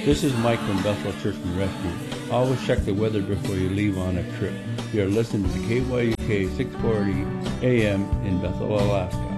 This is Mike from Bethel Churchman Rescue. Always check the weather before you leave on a trip. You are listening to KYUK 640 AM in Bethel, Alaska.